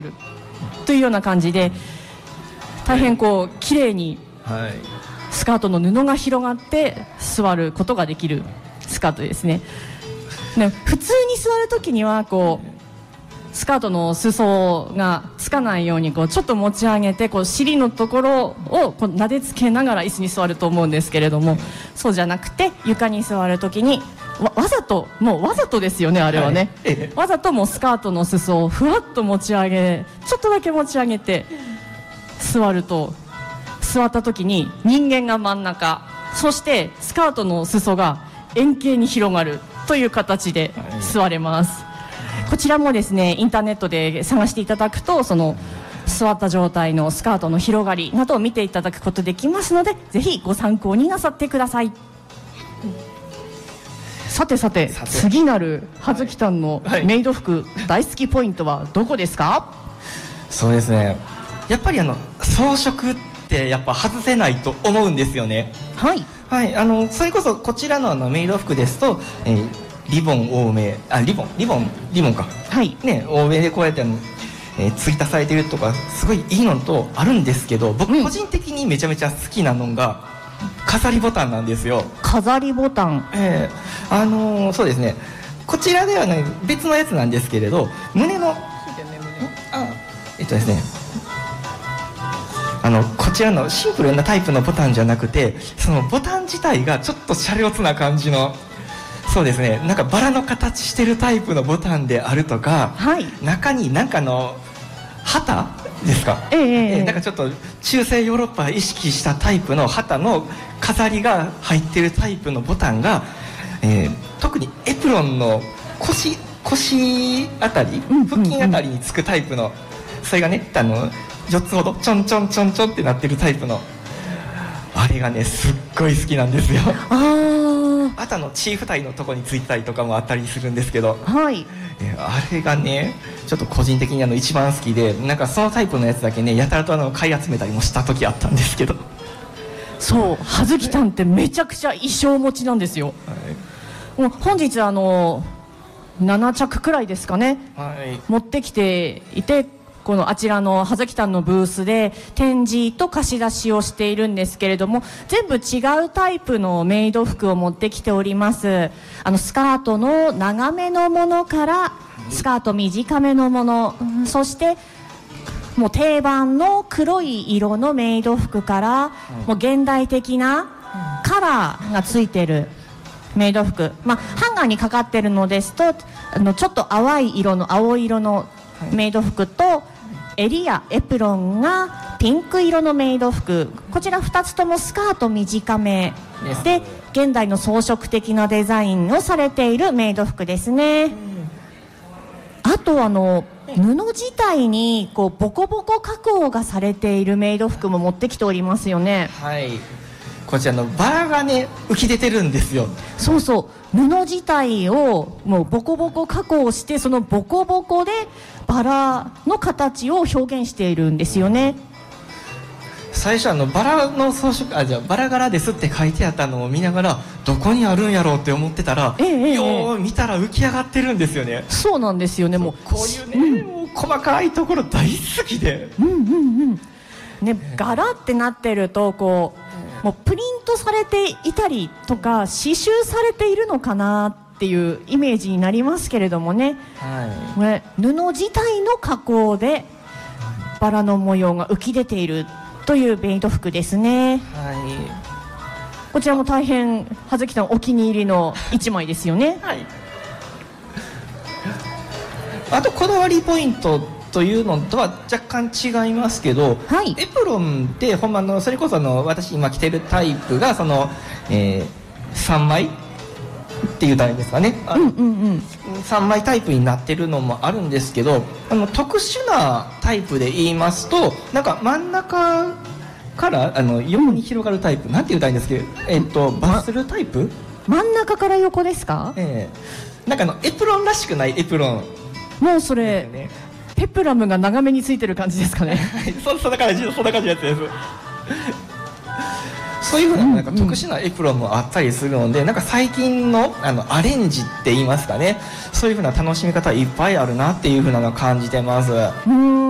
というような感じで大変こう綺麗にスカートの布が広がって座ることができるスカートですね。普通に座るときにはこうスカートの裾がつかないようにこうちょっと持ち上げてこう尻のところをこう撫でつけながら椅子に座ると思うんですけれども、そうじゃなくて床に座るときにわざとですよね、あれはね、わざともうスカートの裾をふわっと持ち上げ、ちょっとだけ持ち上げて座ると、座ったときに人間が真ん中、そしてスカートの裾が円形に広がるという形で座れます。こちらもですね、インターネットで探していただくと、その座った状態のスカートの広がりなどを見ていただくことできますので、ぜひご参考になさってください。さて次なる葉月さんのメイド服大好きポイントはどこですか？ そうですね、やっぱり装飾ってやっぱ外せないと思うんですよね。はい、それこそこちらのメイド服ですと、リボン多め、リボンか、ね、多めでこうやって追加されてるとかすごいいいのとあるんですけど、僕個人的にめちゃめちゃ好きなのが飾りボタンなんですよ。 飾りボタン、 そうですね、こちらではね別のやつなんですけれど、胸のですね、こちらのシンプルなタイプのボタンじゃなくて、そのボタン自体がちょっとシャレオツな感じの、そうですね、なんかバラの形してるタイプのボタンであるとか、中になんか旗ですか、なんかちょっと中世ヨーロッパ意識したタイプの旗の飾りが入ってるタイプのボタンが、特にエプロンの腰あたり、腹筋あたりにつくタイプの、それがね4つほどちょんちょんちょんちょんってなってるタイプのあれがねすっごい好きなんですよ。あとチーフタイのとこについてたりとかもあったりするんですけど、あれがねちょっと個人的に一番好きで、なんかそのタイプのやつだけねやたらと買い集めたりもした時あったんですけど。 そう、葉月さんってめちゃくちゃ衣装持ちなんですよ。もう本日7着くらいですかね、持ってきていて、このあちらの葉月さんのブースで展示と貸し出しをしているんですけれども、全部違うタイプのメイド服を持ってきております。スカートの長めのものからスカート短めのもの、そしてもう定番の黒い色のメイド服から、もう現代的なカラーがついてるメイド服、ハンガーにかかってるのですとちょっと淡い色の青色のメイド服と、襟やエプロンがピンク色のメイド服、こちら2つともスカート短めで現代の装飾的なデザインをされているメイド服ですね。あと布自体にこうボコボコ加工がされているメイド服も持ってきておりますよね。 こちらのバラがね浮き出てるんですよ。 そうそう、布自体をもうボコボコ加工して、そのボコボコでバラの形を表現しているんですよね。 最初バラの装飾、じゃあバラ柄ですって書いてあったのを見ながら、どこにあるんやろうって思ってたら、よー見たら浮き上がってるんですよね。 そうなんですよね。もうこういうね、もう細かいところ大好きで、 ね、柄ってなってるとこう、もうプリントされていたりとか刺繍されているのかなっていうイメージになりますけれどもね、布自体の加工でバラの模様が浮き出ているというメイド服ですね。こちらも大変葉月さんお気に入りの一枚ですよね。 あとこだわりポイントというのとは若干違いますけど、エプロンってほんまそれこそ私今着てるタイプが3枚っていうタイプですかね、3枚タイプになってるのもあるんですけど、特殊なタイプで言いますと、なんか真ん中から横に広がるタイプ、なんて言うたらいいんですけど、バッスルタイプ、 真ん中から横ですか？ なんかエプロンらしくないエプロン、 もうそれ、ペプラムが長めについてる感じですかね。 そんな感じのやつです。そういうふうな、なんか特殊なエプロンもあったりするので、なんか最近のアレンジって言いますかね、そういうふうな楽しみ方いっぱいあるなっていうふうなのを感じてます。